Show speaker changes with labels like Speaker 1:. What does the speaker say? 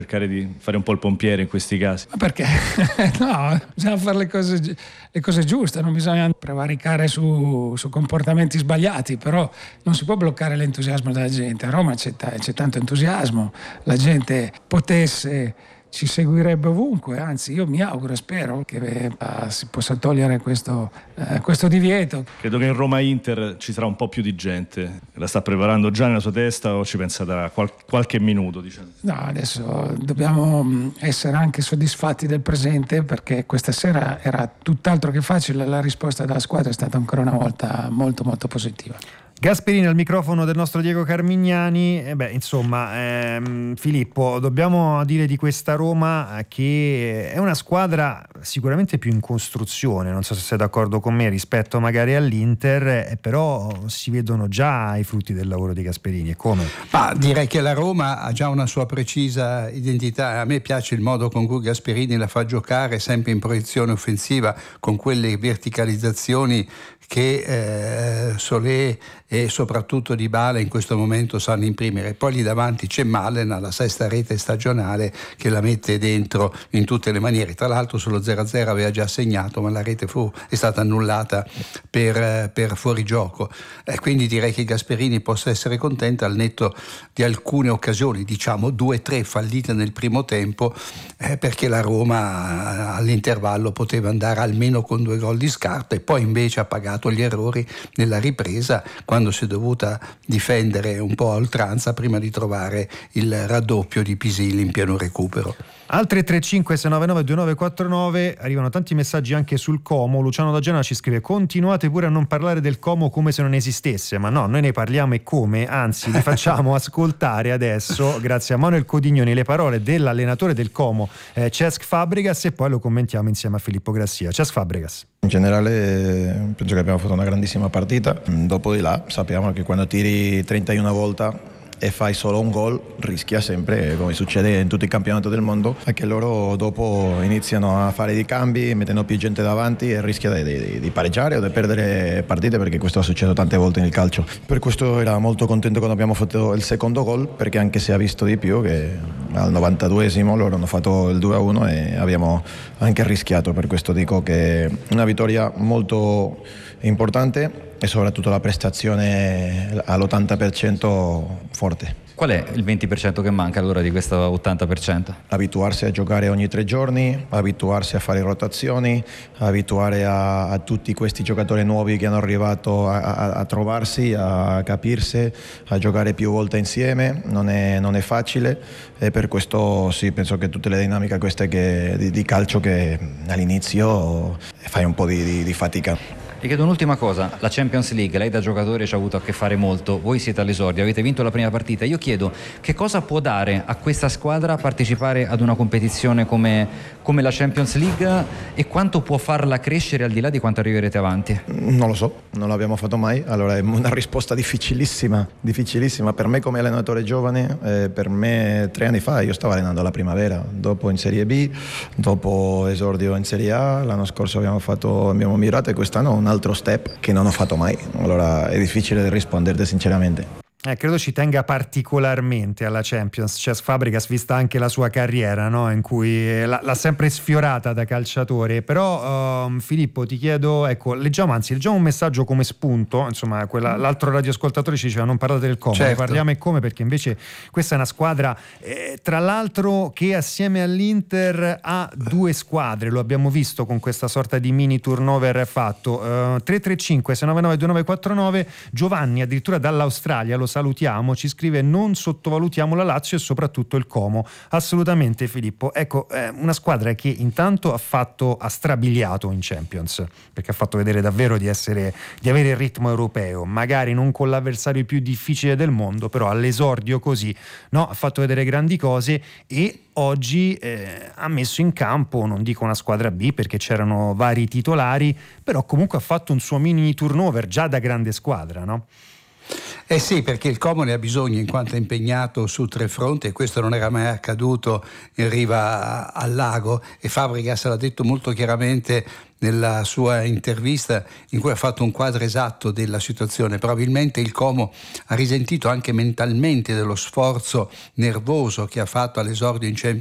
Speaker 1: cercare di fare un po' il pompiere in questi casi.
Speaker 2: Ma perché? No, bisogna fare le cose giuste, non bisogna prevaricare su comportamenti sbagliati, però non si può bloccare l'entusiasmo della gente. A Roma c'è tanto entusiasmo, la gente ci seguirebbe ovunque, anzi io mi auguro e spero che si possa togliere questo divieto.
Speaker 1: Credo che in Roma-Inter ci sarà un po' più di gente, la sta preparando già nella sua testa o ci pensa da qualche minuto, diciamo?
Speaker 2: No, adesso dobbiamo essere anche soddisfatti del presente, perché questa sera era tutt'altro che facile, la risposta della squadra è stata ancora una volta molto molto positiva.
Speaker 3: Gasperini al microfono del nostro Diego Carmignani. Filippo, dobbiamo dire di questa Roma che è una squadra sicuramente più in costruzione, non so se sei d'accordo con me, rispetto magari all'Inter, però si vedono già i frutti del lavoro di Gasperini. E come?
Speaker 4: Direi che la Roma ha già una sua precisa identità. A me piace il modo con cui Gasperini la fa giocare, sempre in proiezione offensiva, con quelle verticalizzazioni che Solé e soprattutto Dybala in questo momento sanno imprimere. Poi lì davanti c'è Malen alla 6ª rete stagionale che la mette dentro in tutte le maniere. Tra l'altro sullo 0-0 aveva già segnato, ma la rete è stata annullata per fuorigioco. Quindi direi che Gasperini possa essere contento, al netto di alcune occasioni, diciamo 2-3 fallite nel primo tempo, perché la Roma all'intervallo poteva andare almeno con 2 gol di scarto, e poi invece ha pagato gli errori nella ripresa, quando si è dovuta difendere un po' a oltranza prima di trovare il raddoppio di Pisili in pieno recupero.
Speaker 3: Altre 356992949, arrivano tanti messaggi anche sul Como. Luciano da Genova ci scrive: continuate pure a non parlare del Como come se non esistesse. Ma no, noi ne parliamo e come, anzi vi facciamo ascoltare adesso, grazie a Manuel Codignoni, le parole dell'allenatore del Como, Cesc Fabregas, e poi lo commentiamo insieme a Filippo Grassia. Cesc Fabregas.
Speaker 5: In generale penso che abbiamo fatto una grandissima partita, dopo di là sappiamo che quando tiri 31 volte e fai solo un gol rischia sempre, come succede in tutti i campionati del mondo, che loro dopo iniziano a fare dei cambi, mettendo più gente davanti e rischia di pareggiare o di perdere partite, perché questo è successo tante volte nel calcio. Per questo era molto contento quando abbiamo fatto il secondo gol, perché anche se ha visto di più che al 92esimo loro hanno fatto il 2-1 e abbiamo anche rischiato. Per questo dico che è una vittoria molto importante e soprattutto la prestazione all'80% forte.
Speaker 6: Qual è il 20% che manca allora di questo 80%?
Speaker 5: Abituarsi a giocare ogni 3 giorni, abituarsi a fare rotazioni, abituare a tutti questi giocatori nuovi che hanno arrivato a trovarsi, a capirsi, a giocare più volte insieme. Non è facile, e per questo sì, penso che tutte le dinamiche queste di calcio che all'inizio fai un po' di fatica.
Speaker 6: Ti chiedo un'ultima cosa, la Champions League, lei da giocatore ci ha avuto a che fare molto, voi siete all'esordio, avete vinto la prima partita, io chiedo che cosa può dare a questa squadra partecipare ad una competizione come la Champions League, e quanto può farla crescere al di là di quanto arriverete avanti?
Speaker 5: Non lo so, non l'abbiamo fatto mai, allora è una risposta difficilissima per me come allenatore giovane. Per me 3 anni fa io stavo allenando la Primavera, dopo in Serie B, dopo esordio in Serie A, l'anno scorso abbiamo mirato, e quest'anno un altro step che non ho fatto mai, allora è difficile risponderti sinceramente.
Speaker 3: Credo ci tenga particolarmente alla Champions Cesc Fabregas, vista anche la sua carriera, no? In cui l'ha sempre sfiorata da calciatore. Però Filippo, ti chiedo, leggiamo un messaggio come spunto, insomma, l'altro radioascoltatore ci diceva non parlate del Como,
Speaker 4: certo.
Speaker 3: Ne parliamo e come, perché invece questa è una squadra tra l'altro che assieme all'Inter ha 2 squadre, lo abbiamo visto con questa sorta di mini turnover fatto. 335 699 2949, Giovanni addirittura dall'Australia, lo salutiamo, ci scrive: non sottovalutiamo la Lazio e soprattutto il Como. Assolutamente Filippo, una squadra che intanto ha strabiliato in Champions, perché ha fatto vedere davvero di avere il ritmo europeo, magari non con l'avversario più difficile del mondo, però all'esordio così, no, ha fatto vedere grandi cose, e oggi ha messo in campo, non dico una squadra B perché c'erano vari titolari, però comunque ha fatto un suo mini turnover già da grande squadra, no?
Speaker 4: Eh sì, perché il Como ne ha bisogno in quanto è impegnato su 3 fronti e questo non era mai accaduto in riva al lago, e Fabregas l'ha detto molto chiaramente nella sua intervista in cui ha fatto un quadro esatto della situazione. Probabilmente il Como ha risentito anche mentalmente dello sforzo nervoso che ha fatto all'esordio in Champions